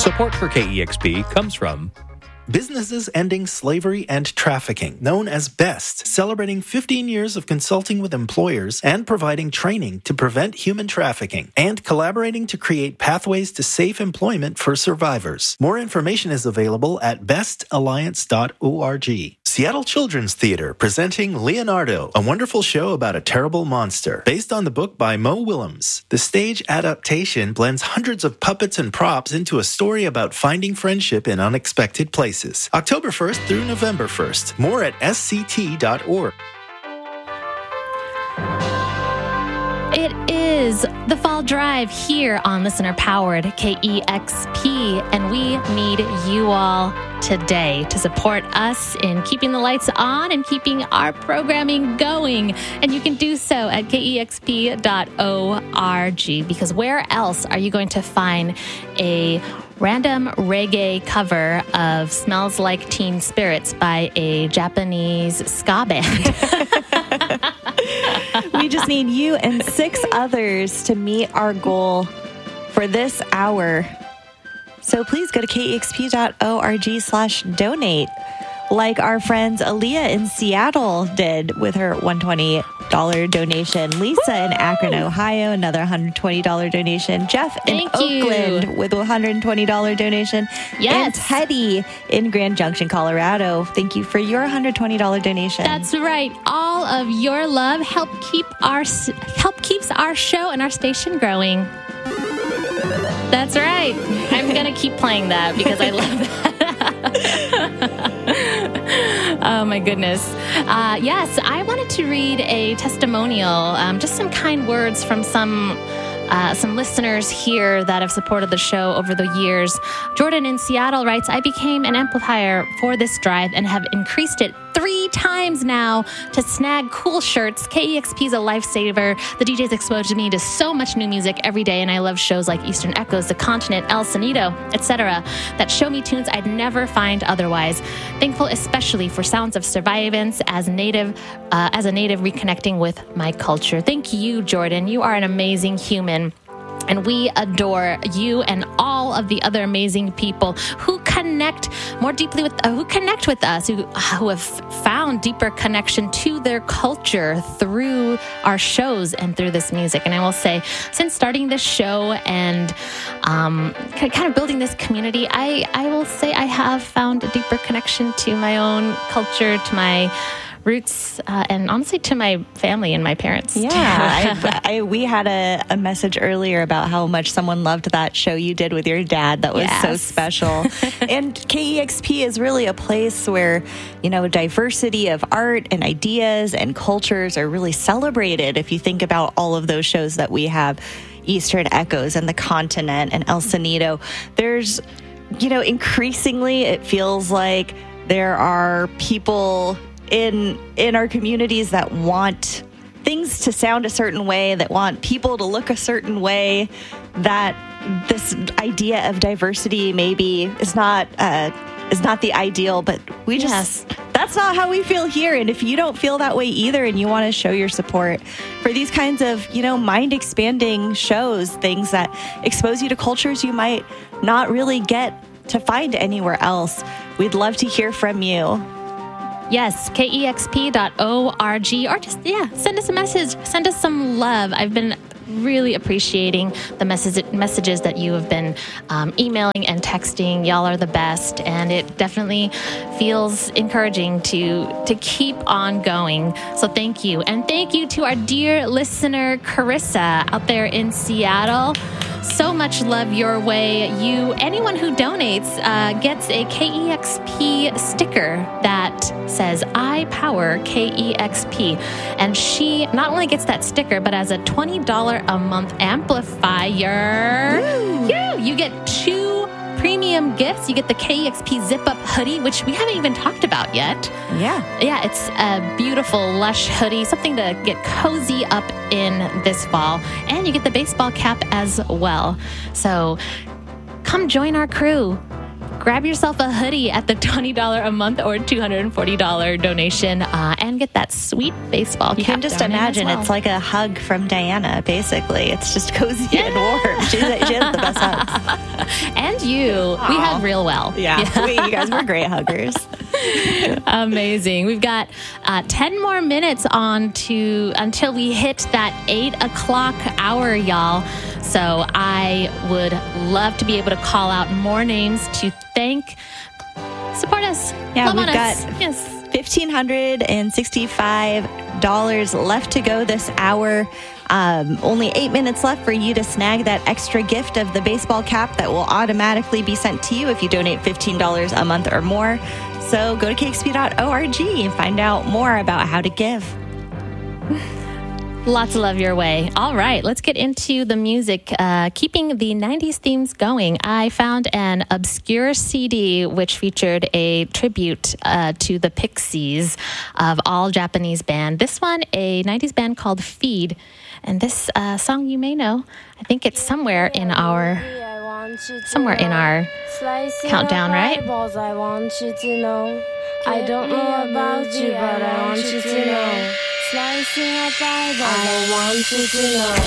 Support for KEXP comes from Businesses Ending Slavery and Trafficking, known as BEST, celebrating 15 years of consulting with employers and providing training to prevent human trafficking, and collaborating to create pathways to safe employment for survivors. More information is available at bestalliance.org. Seattle Children's Theater presenting Leonardo, a wonderful show about a terrible monster. Based on the book by Mo Willems, the stage adaptation blends hundreds of puppets and props into a story about finding friendship in unexpected places. October 1st through November 1st. More at sct.org. It is the Fall Drive here on listener-powered KEXP, and we need you all today to support us in keeping the lights on and keeping our programming going. And you can do so at kexp.org, because where else are you going to find a random reggae cover of Smells Like Teen Spirits by a Japanese ska band? We just need you and 6 others to meet our goal for this hour. So please go to kexp.org/donate, like our friends Aaliyah in Seattle did with her $120 donation. Lisa in Akron, Ohio, another $120 donation. Jeff in Oakland with a $120 donation. Yes. And Teddy in Grand Junction, Colorado. Thank you for your $120 donation. That's right. All of your love keeps our show and our station growing. That's right. I'm going to keep playing that because I love that. Oh, my goodness. Yes, I wanted to read a testimonial, just some kind words from some listeners here that have supported the show over the years. Jordan in Seattle writes, I became an amplifier for this drive and have increased it 3 times now to snag cool shirts. KEXP is a lifesaver. The DJs exposed me to so much new music every day, and I love shows like Eastern Echoes, The Continent, El Sonido, etc. that show me tunes I'd never find otherwise. Thankful especially for Sounds of Survivance as a native reconnecting with my culture. Thank you, Jordan. You are an amazing human. And we adore you and all of the other amazing people who connect more deeply with us, who have found deeper connection to their culture through our shows and through this music. And I will say, since starting this show and kind of building this community, I will say I have found a deeper connection to my own culture, to my roots, and honestly to my family and my parents. Yeah, we had a message earlier about how much someone loved that show you did with your dad. That was so special. And KEXP is really a place where, diversity of art and ideas and cultures are really celebrated. If you think about all of those shows that we have, Eastern Echoes and The Continent and El Sonido, there's, increasingly it feels like there are people in our communities that want things to sound a certain way, that want people to look a certain way, that this idea of diversity maybe is not the ideal, but we just, that's not how we feel here. And if you don't feel that way either and you want to show your support for these kinds of, mind-expanding shows, things that expose you to cultures you might not really get to find anywhere else, we'd love to hear from you. Yes, kexp.org, or just, send us a message. Send us some love. I've been really appreciating the messages that you have been emailing and texting. Y'all are the best, and it definitely feels encouraging to keep on going. So thank you. And thank you to our dear listener, Carissa, out there in Seattle. So much love your way. Anyone who donates gets a KEXP sticker that says I power KEXP. And she not only gets that sticker, but as a $20 a month amplifier, you get 2 premium gifts. You get the KEXP zip-up hoodie, which we haven't even talked about yet. Yeah, it's a beautiful, lush hoodie, something to get cozy up in this fall. And you get the baseball cap as well. So come join our crew. Grab yourself a hoodie at the $20 a month or $240 donation and get that sweet baseball cap. You can just imagine it's like a hug from Diana, basically. It's just cozy and warm. She has the best hugs. And you. Aww. We hug real well. Yeah. You guys were great huggers. Amazing. We've got 10 more minutes until we hit that 8 o'clock hour, y'all. So I would love to be able to call out more names to thank. Support us. Yeah, Love we've on got us. Yes. $1,565 left to go this hour. Only 8 minutes left for you to snag that extra gift of the baseball cap that will automatically be sent to you if you donate $15 a month or more. So go to kexp.org and find out more about how to give. Lots of love your way. All right, let's get into the music. Keeping the 90s themes going, I found an obscure CD which featured a tribute to the Pixies, of all Japanese band. This one, a 90s band called Feed. And this song you may know. I think it's somewhere in our countdown, right? I don't know about you, but I want you to know. Slicing up eyeballs, I want you to know.